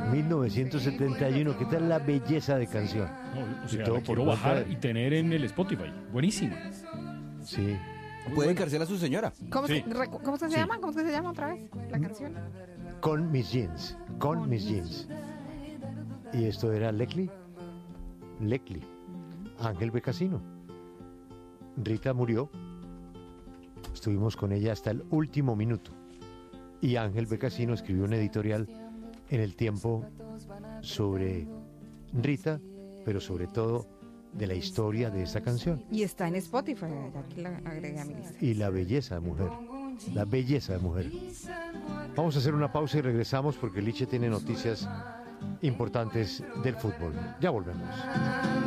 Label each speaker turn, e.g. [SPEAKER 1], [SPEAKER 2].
[SPEAKER 1] 1971. ¿Qué tal la belleza de canción?
[SPEAKER 2] No, o
[SPEAKER 1] Y
[SPEAKER 2] sea,
[SPEAKER 1] todo
[SPEAKER 2] la
[SPEAKER 1] por
[SPEAKER 2] quiero bajar
[SPEAKER 1] cuenta
[SPEAKER 2] y tener en el Spotify. Buenísima.
[SPEAKER 1] Sí.
[SPEAKER 3] Puede encarcelar a su señora.
[SPEAKER 4] ¿Cómo,
[SPEAKER 2] Sí.
[SPEAKER 4] ¿Cómo se
[SPEAKER 2] Sí.
[SPEAKER 4] llama? ¿Cómo se llama otra vez la canción?
[SPEAKER 1] Con mis jeans. Con mis jeans. Y esto era Leclerc. Ángel Becasino. Rita murió. Estuvimos con ella hasta el último minuto. Y Ángel Becasino escribió un editorial en El Tiempo sobre Rita, pero sobre todo de la historia de esta canción.
[SPEAKER 4] Y está en Spotify, ya aquí la agregué a mi lista.
[SPEAKER 1] Y la belleza de mujer. La belleza de mujer. Vamos a hacer una pausa y regresamos porque Liche tiene noticias importantes del fútbol. Ya volvemos.